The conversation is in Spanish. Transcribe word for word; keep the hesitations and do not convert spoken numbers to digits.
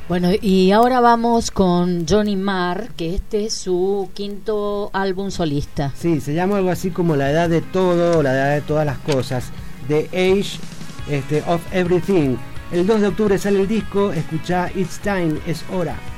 Bueno, y ahora vamos con Johnny Marr, que este es su quinto álbum solista. Sí, se llama algo así como La Edad de Todo, o La Edad de Todas las Cosas, The Age este, of Everything. El dos de octubre sale el disco, escuchá It's Time, es hora.